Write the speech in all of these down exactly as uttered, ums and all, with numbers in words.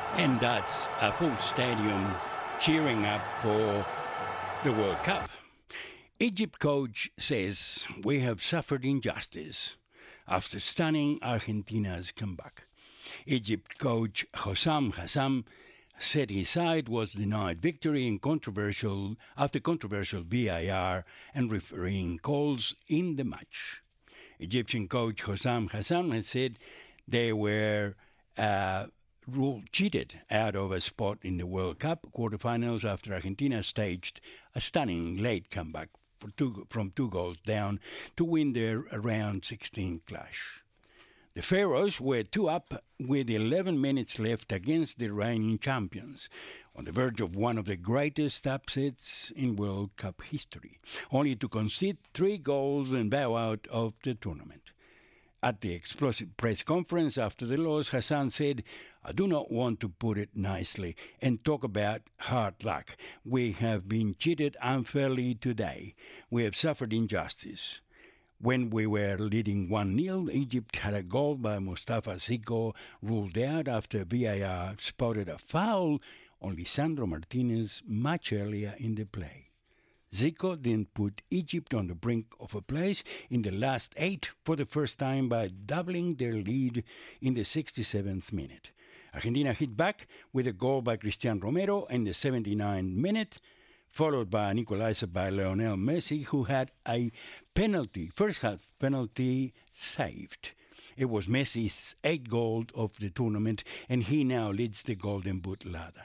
And that's a full stadium cheering up for the World Cup. Egypt coach says we have suffered injustice after stunning Argentina's comeback. Egypt coach Hossam Hassan said his side was denied victory in controversial after controversial V A R and refereeing calls in the match. Egyptian coach Hossam Hassan has said they were uh, ruled cheated out of a spot in the World Cup quarterfinals after Argentina staged a stunning late comeback for two, from two goals down to win their round sixteen clash. The Pharaohs were two up with eleven minutes left against the reigning champions, on the verge of one of the greatest upsets in World Cup history, only to concede three goals and bow out of the tournament. At the explosive press conference after the loss, Hassan said, "I do not want to put it nicely and talk about hard luck. We have been cheated unfairly today. We have suffered injustice. When we were leading one nil, Egypt had a goal by Mustafa Zico ruled out after V A R spotted a foul on Lisandro Martinez much earlier in the play. Zico then put Egypt on the brink of a place in the last eight for the first time by doubling their lead in the sixty-seventh minute. Argentina hit back with a goal by Cristian Romero in the seventy-ninth minute, followed by an equalizer by Lionel Messi, who had a penalty, first half penalty saved. It was Messi's eighth goal of the tournament, and he now leads the Golden Boot ladder.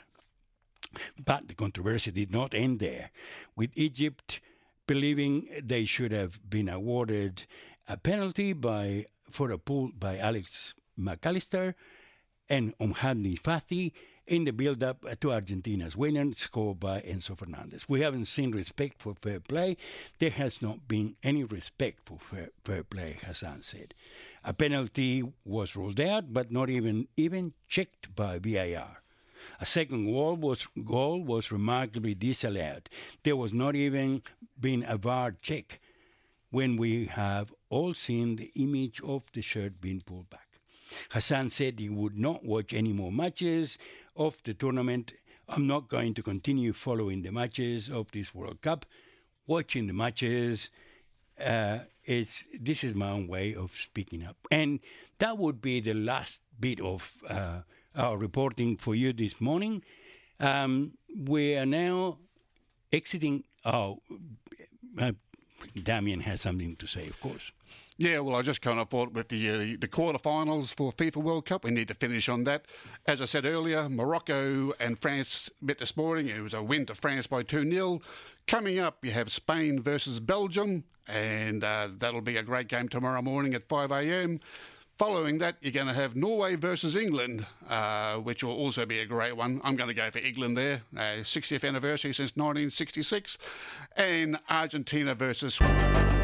But the controversy did not end there, with Egypt believing they should have been awarded a penalty by for a pull by Alex McAllister and Omhadni Fati in the build-up to Argentina's winner, scored by Enzo Fernandez. We haven't seen respect for fair play. There has not been any respect for fair, fair play, Hassan said. A penalty was ruled out, but not even, even checked by V A R. A second goal was, goal was remarkably disallowed. There was not even been a V A R check when we have all seen the image of the shirt being pulled back. Hassan said he would not watch any more matches of the tournament. I'm not going to continue following the matches of this World Cup. Watching the matches, uh, is this is my own way of speaking up. And that would be the last bit of uh, our reporting for you this morning. Um, we are now exiting. Oh, uh, Damien has something to say, of course. Yeah, well, I just kind of thought with the uh, the quarterfinals for FIFA World Cup, we need to finish on that. As I said earlier, Morocco and France met this morning. It was a win to France by two nil. Coming up, you have Spain versus Belgium, and uh, that'll be a great game tomorrow morning at five a.m. Following that, you're going to have Norway versus England, uh, which will also be a great one. I'm going to go for England there, uh, sixtieth anniversary since nineteen sixty-six, and Argentina versus Switzerland.